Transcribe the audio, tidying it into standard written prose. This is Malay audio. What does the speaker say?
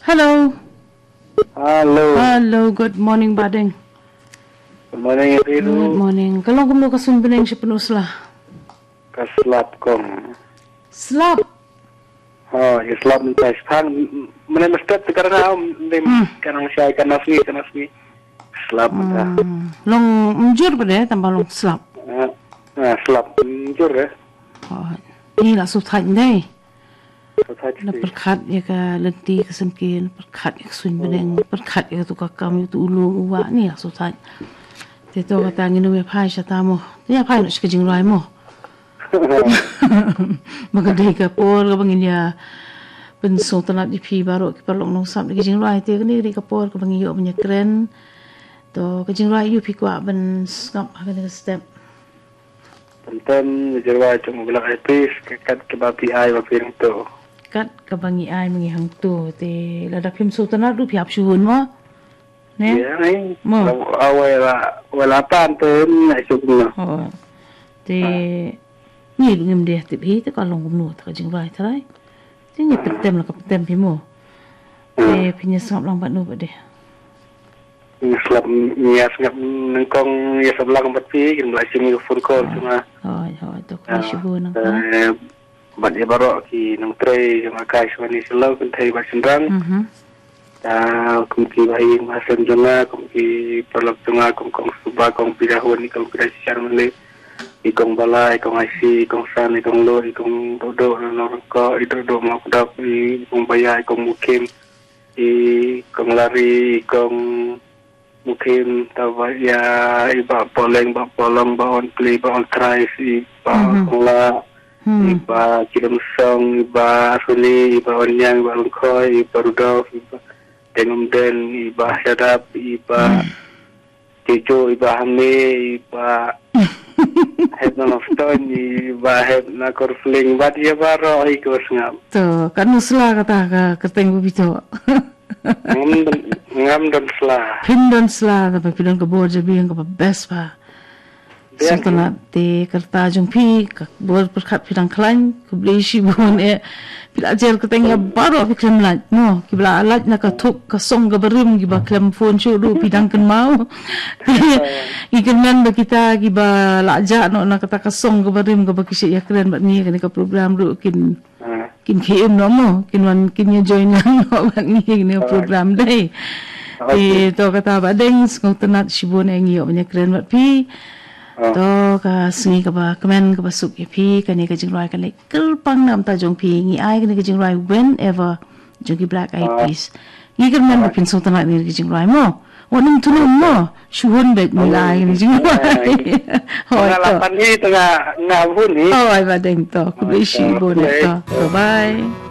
Hello. Hello. Hello. Good morning, Badeng. Good morning, Ibu. Good morning. Kalau kamu kasun beneng si penuh selah. Kaslap kong. Slap. Oh, Islam minta sekarang. Mana mesti karena karena saya karena sini. Slap minta. Long menjur pada tambah long slap. Slap menjur ya. Oh, ini lah sultan deh. Sultan. Na perkat ya ka lenti kesemkin, perkat ya kesun beneng, perkat ya tu kakam itu ulu uwa ni lah sultan. Tito kata nginu ya pai syatamu. Ni apa yang nak sekejing rai mo? Magandang kapor ka bangin ya penso tanat ipi baru ki perlong nong sam kejing rai te ni ri kapor ka bangin yo punya keren. To kejing rai yu pi kwa ben skap ha ni step. Tenten jerwa cuma bilang ipis kat ke bapi ai bapi tu. Kat ka bangi ai mangi hang tu te lada pim so tanat ru piap syuhun mo. Ne? Ya, ni. Awal apa tu nak cuba. Oh. Te ni ngem dia te bi te ka long nu ta kejing rai tharai. Te ni petem la ka petem pi mo. Te pinya skap lang bat nu ba de. Islam nias ngap nengkong ya sebelah bapi kin belah sini phone call cuma. Hoi to ka syuhun nang. Bat ya baru ki nang tray sama kai swani selaw kan thai ba sindang. Kumki bayi masan jona kumki perlok tunga kong suba kong pidahun kong pidasian mele ikong balai ikong IC ikong san ikong lo ikong dodo norko idodo mau kudak ikong bayar ikong mukim ikong lari ikong mukim tawa ya iba poleng ba polong ba on play ba on try iba la iba kirim song iba suli iba on yang iba lengkoi iba rudolf iba Tengom den iba syadap iba kejo iba hame iba head of stone iba head na korfling bat ya baro ikos ngam to kan usla kata ka keteng bito ngam dan sla pindon sla ta pindon ka borja bi ka best pa sultanat te kerta jung pi ka bor perkat pidang klan ku beli shi bon e pila jer keteng ya baro pi klem lat no ki bla alat na ka thuk ka song ga berim ki ba klem phone chu ru pidang kan mau ikan men ba kita ki ba la ja no na kata ka song ga berim ga ba kisi ya keren ba ni ka program ru kin KM no mo kin wan kin ya join lang no ba ni program dai to kata ba deng sultanat shibon e ngi obnya keren ba pi to ka singi ka ba kemen ka basuk ya pi ka ni ka jingrai ka le kelpang nam ta jong pi ngi ai ka ni ka jingrai whenever jogi black eyed peas ngi ka men ba pin sultanat ni ka jingrai mo wanung tulun mo shuhun bet ni lai ni jingrai pengalaman ni tengah ngabun ni oh ai ba deng to ku be shi bo ne to bye